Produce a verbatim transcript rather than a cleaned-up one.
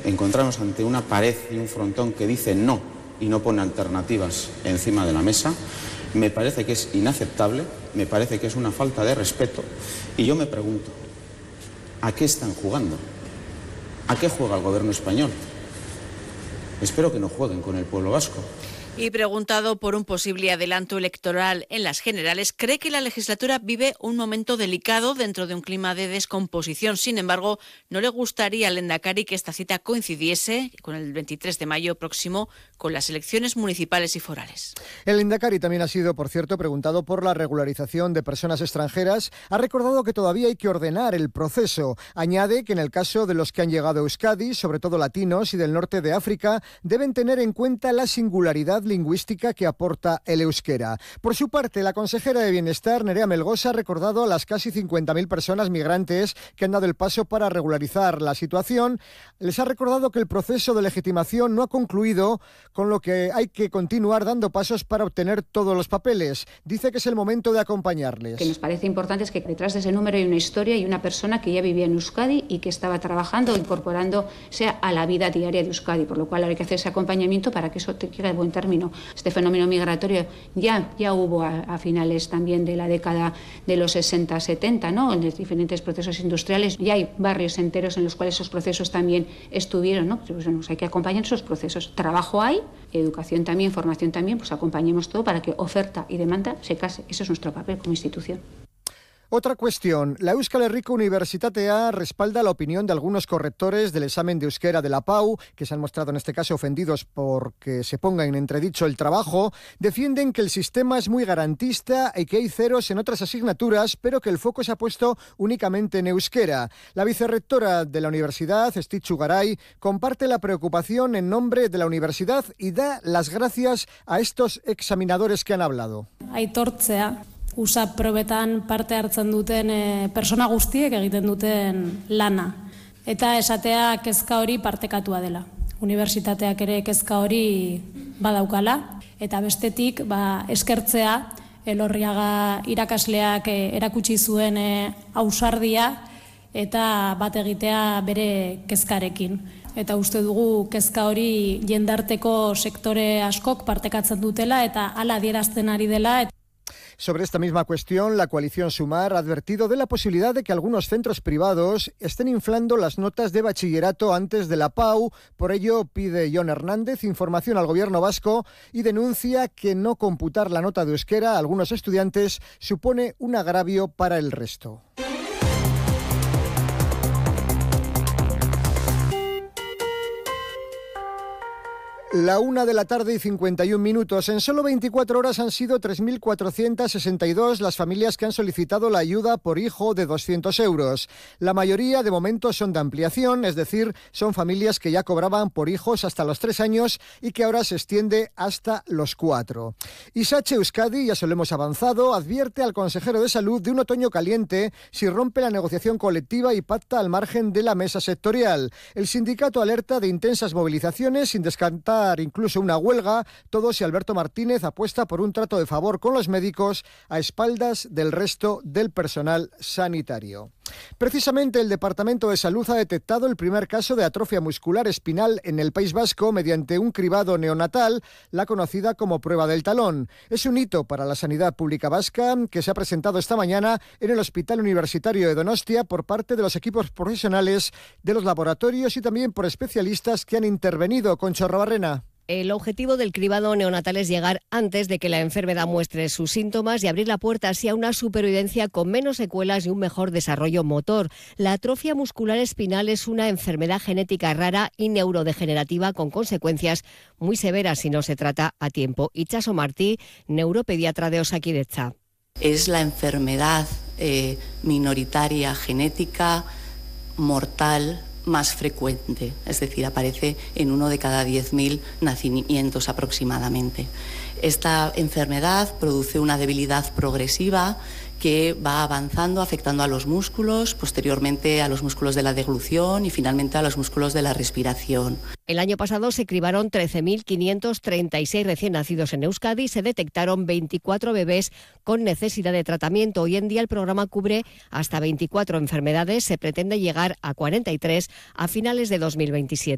encontrarnos ante una pared y un frontón que dice no y no pone alternativas encima de la mesa, me parece que es inaceptable, me parece que es una falta de respeto. Y yo me pregunto, ¿a qué están jugando? ¿A qué juega el gobierno español? Espero que no jueguen con el pueblo vasco. Y preguntado por un posible adelanto electoral en las generales, cree que la legislatura vive un momento delicado dentro de un clima de descomposición. Sin embargo, no le gustaría al Lehendakari que esta cita coincidiese con el veintitrés de mayo próximo con las elecciones municipales y forales. El Lehendakari también ha sido, por cierto, preguntado por la regularización de personas extranjeras. Ha recordado que todavía hay que ordenar el proceso. Añade que en el caso de los que han llegado a Euskadi, sobre todo latinos y del norte de África, deben tener en cuenta la singularidad lingüística que aporta el euskera. Por su parte, la consejera de Bienestar, Nerea Melgosa, ha recordado a las casi cincuenta mil personas migrantes que han dado el paso para regularizar la situación. Les ha recordado que el proceso de legitimación no ha concluido, con lo que hay que continuar dando pasos para obtener todos los papeles. Dice que es el momento de acompañarles. Lo que nos parece importante es que detrás de ese número hay una historia y una persona que ya vivía en Euskadi y que estaba trabajando, incorporándose a la vida diaria de Euskadi, por lo cual hay que hacer ese acompañamiento para que eso tenga buen término. Este fenómeno migratorio ya, ya hubo a, a finales también de la década de los sesenta setenta, ¿no? En los diferentes procesos industriales ya hay barrios enteros en los cuales esos procesos también estuvieron, ¿no? Pues, bueno, hay que acompañar esos procesos. Trabajo hay, educación también, formación también, pues acompañemos todo para que oferta y demanda se case. Ese es nuestro papel como institución. Otra cuestión. La Euskal Herriko Unibertsitatea respalda la opinión de algunos correctores del examen de euskera de la P A U, que se han mostrado en este caso ofendidos por que se ponga en entredicho el trabajo. Defienden que el sistema es muy garantista y que hay ceros en otras asignaturas, pero que el foco se ha puesto únicamente en euskera. La vicerrectora de la universidad, Estitxu Garay, comparte la preocupación en nombre de la universidad y da las gracias a estos examinadores que han hablado. Aitortzea. U S A P probetan parte hartzen duten e, persona guztiek egiten duten lana. Eta esatea kezka hori partekatua dela. Unibertsitateak ere kezka hori badaukala. Eta bestetik ba, eskertzea Elorriaga irakasleak e, erakutsi zuen e, ausardia eta bat egitea bere kezkarekin. Eta uste dugu kezka hori jendarteko sektore askok partekatzen dutela eta hala adierazten ari dela. Sobre esta misma cuestión, la coalición Sumar ha advertido de la posibilidad de que algunos centros privados estén inflando las notas de bachillerato antes de la P A U. Por ello, pide Jon Hernández información al gobierno vasco y denuncia que no computar la nota de euskera a algunos estudiantes supone un agravio para el resto. La una de la tarde y cincuenta y un minutos. En solo veinticuatro horas han sido tres mil cuatrocientas sesenta y dos las familias que han solicitado la ayuda por hijo de doscientos euros. La mayoría de momento son de ampliación, es decir, son familias que ya cobraban por hijos hasta los tres años y que ahora se extiende hasta los cuatro. Isache Euskadi, ya se lo hemos avanzado, advierte al consejero de Salud de un otoño caliente si rompe la negociación colectiva y pacta al margen de la mesa sectorial. El sindicato alerta de intensas movilizaciones sin descartar incluso una huelga, todo si Alberto Martínez apuesta por un trato de favor con los médicos a espaldas del resto del personal sanitario. Precisamente el Departamento de Salud ha detectado el primer caso de atrofia muscular espinal en el País Vasco mediante un cribado neonatal, la conocida como prueba del talón. Es un hito para la sanidad pública vasca que se ha presentado esta mañana en el Hospital Universitario de Donostia por parte de los equipos profesionales de los laboratorios y también por especialistas que han intervenido. Concha Arrobarrena. El objetivo del cribado neonatal es llegar antes de que la enfermedad muestre sus síntomas y abrir la puerta así a una supervivencia con menos secuelas y un mejor desarrollo motor. La atrofia muscular espinal es una enfermedad genética rara y neurodegenerativa con consecuencias muy severas si no se trata a tiempo. Itxaso Martí, neuropediatra de Osakidetza. Es la enfermedad eh, minoritaria genética mortal más frecuente, es decir, aparece en uno de cada diez mil nacimientos aproximadamente. Esta enfermedad produce una debilidad progresiva que va avanzando, afectando a los músculos, posteriormente a los músculos de la deglución y finalmente a los músculos de la respiración. El año pasado se cribaron trece mil quinientos treinta y seis recién nacidos en Euskadi y se detectaron veinticuatro bebés con necesidad de tratamiento. Hoy en día el programa cubre hasta veinticuatro enfermedades. Se pretende llegar a cuarenta y tres a finales de dos mil veintisiete.